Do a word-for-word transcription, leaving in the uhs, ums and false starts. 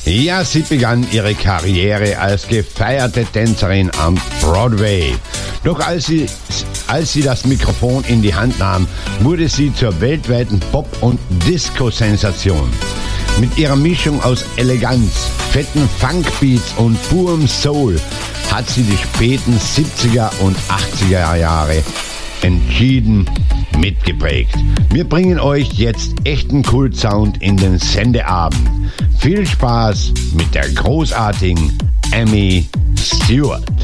Ja, sie begann ihre Karriere als gefeierte Tänzerin am Broadway. Doch als sie, als sie das Mikrofon in die Hand nahm, wurde sie zur weltweiten Pop- und Disco-Sensation. Mit ihrer Mischung aus Eleganz, fetten Funkbeats und purem Soul hat sie die späten siebziger und achtziger Jahre entschieden mitgeprägt. Wir bringen euch jetzt echten Kult-Sound in den Sendeabend. Viel Spaß mit der großartigen Ammi Stewart.